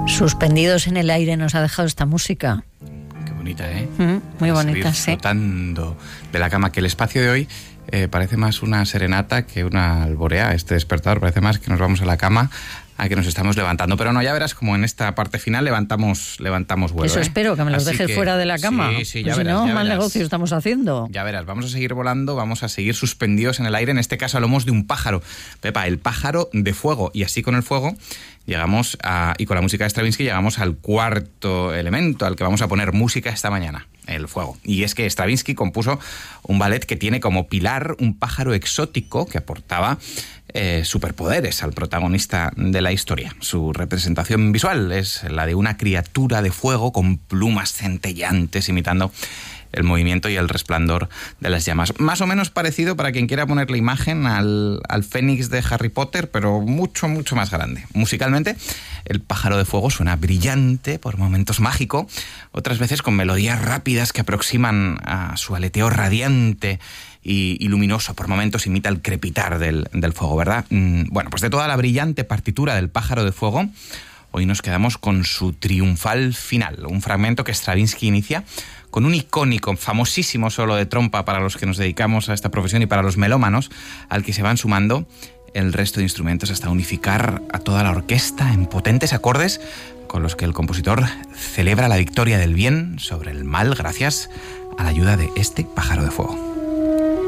Suspendidos en el aire nos ha dejado esta música. Qué bonita, ¿eh? Muy bonita, sí. Flotando de la cama, que el espacio de hoy parece más una serenata que una alborea. Este despertador parece más que nos vamos a la cama, a que nos estamos levantando. Pero no, ya verás como en esta parte final levantamos vuelo. Eso espero, que me los dejes fuera de la cama. Sí, ya si verás. No, ya mal verás. negocio estamos haciendo. Ya verás, vamos a seguir volando, vamos a seguir suspendidos en el aire. En este caso hablamos de un pájaro. Pepa, el pájaro de fuego. Y así con el fuego llegamos y con la música de Stravinsky llegamos al cuarto elemento al que vamos a poner música esta mañana, el fuego. Y es que Stravinsky compuso un ballet que tiene como pilar un pájaro exótico que aportaba superpoderes al protagonista de la historia. Su representación visual es la de una criatura de fuego con plumas centellantes imitando el movimiento y el resplandor de las llamas. Más o menos parecido, para quien quiera poner la imagen, al Fénix de Harry Potter, pero mucho, mucho más grande. Musicalmente, el pájaro de fuego suena brillante, por momentos mágico, otras veces con melodías rápidas que aproximan a su aleteo radiante y luminoso. Por momentos imita el crepitar del fuego, ¿verdad? Bueno, pues de toda la brillante partitura del pájaro de fuego, hoy nos quedamos con su triunfal final, un fragmento que Stravinsky inicia con un icónico, famosísimo solo de trompa para los que nos dedicamos a esta profesión y para los melómanos, al que se van sumando el resto de instrumentos hasta unificar a toda la orquesta en potentes acordes con los que el compositor celebra la victoria del bien sobre el mal gracias a la ayuda de este pájaro de fuego.